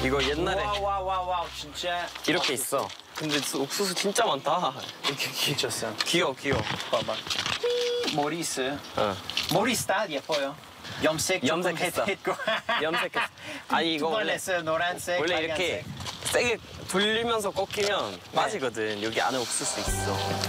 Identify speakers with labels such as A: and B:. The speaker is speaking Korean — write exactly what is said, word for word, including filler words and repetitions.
A: 이거 옛날에
B: 와우 와우 와우 와우 진짜
A: 이렇게 있어. 근데 옥수수 진짜 많다. 이렇게 귀,
B: 미쳤어.
A: 귀여워 귀여워. 봐봐.
B: Maurice.
A: 어.
B: Maurice 다 예뻐요. 염색 조금
A: 염색했어.
B: 했고.
A: 염색했어. 아니 이거 원래
B: 투벌레스 노란색,
A: 원래 이렇게
B: 빨간색.
A: 세게 돌리면서 꺾이면 빠지거든. 여기 안에 옥수수 있어.